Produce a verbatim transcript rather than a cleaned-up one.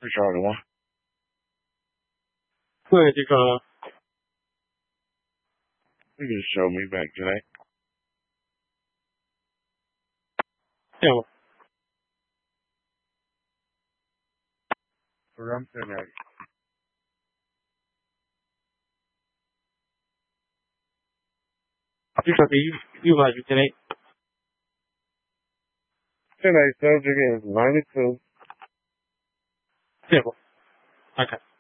不晓得吗？ 对，这个 You can show me back today. 这样 From today. 这个比六百之内， Today's subject is ninety-two. 这个 ，OK。